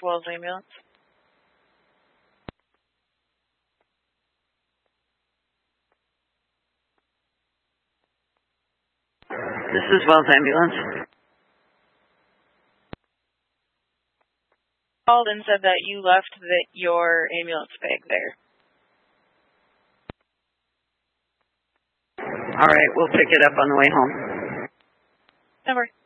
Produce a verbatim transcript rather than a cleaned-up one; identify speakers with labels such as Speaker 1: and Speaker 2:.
Speaker 1: Wells Ambulance.
Speaker 2: This is Wells Ambulance.
Speaker 1: Called and said that you left the, your ambulance bag there.
Speaker 2: All right, we'll pick it up on the way home.
Speaker 1: Never.